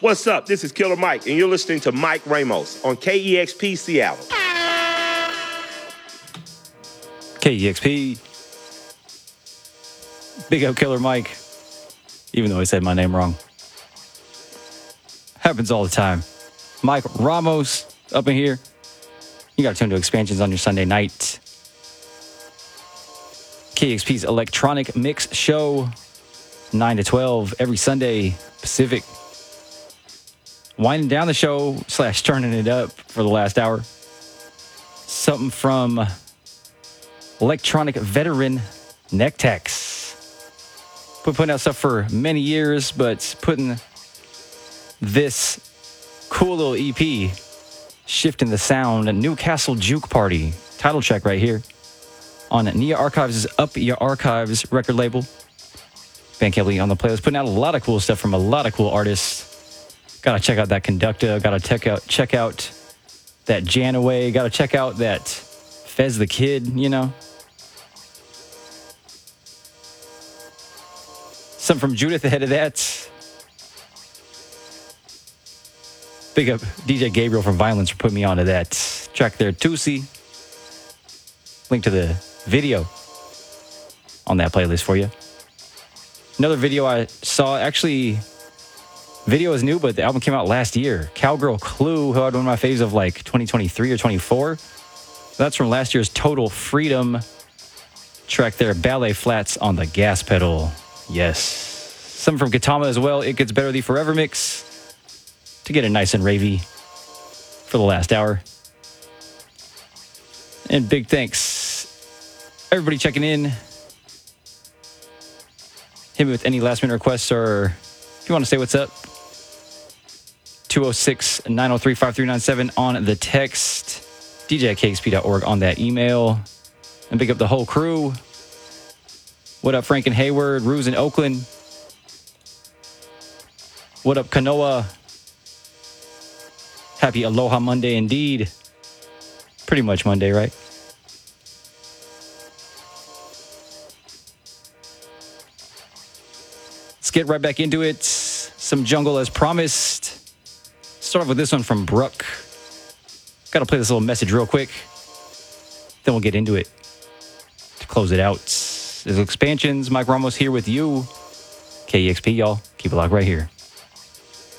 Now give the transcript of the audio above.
What's up? This is Killer Mike, and you're listening to Mike Ramos on KEXP Seattle. KEXP. Big up Killer Mike, even though I said my name wrong. Happens all the time. Mike Ramos up in here. You got to tune to Expansions on your Sunday night. KEXP's electronic mix show, 9 to 12 every Sunday Pacific. Winding down the show / turning it up for the last hour. Something from electronic veteran Nectex. Putting out stuff for many years, but putting this cool little EP, shifting the sound, Newcastle Juke Party, title track right here on Nia Archives' Up Your Archives record label. Bandcamp on the playlist, putting out a lot of cool stuff from a lot of cool artists. Gotta check out that Conducta, gotta check out that Janaway, gotta check out that Fez the Kid, you know. Something from Judith ahead of that. Big up DJ Gabriel from Violence for putting me onto that track there, Tusi. Link to the video on that playlist for you. Another video I saw, actually, video is new, but the album came out last year. Cowgirl Clue, who had one of my faves of like 2023 or 24. That's from last year's Total Freedom track there, Ballet Flats on the Gas Pedal. Yes. Something from Gatama as well, It Gets Better, the Forever Mix, to get it nice and ravey for the last hour. And big thanks, everybody checking in. Hit me with any last minute requests, or if you want to say what's up, 206-903-5397 on the text, dj@kexp.org on that email. And big up the whole crew. What up, Frank and Hayward, Ruse in Oakland? What up, Kanoa? Happy Aloha Monday indeed. Pretty much Monday, right? Let's get right back into it. Some jungle as promised. Start off with this one from Brooke. Gotta play this little message real quick. Then we'll get into it to close it out. There's Expansions. Mike Ramos here with you. KEXP, y'all. Keep it locked right here.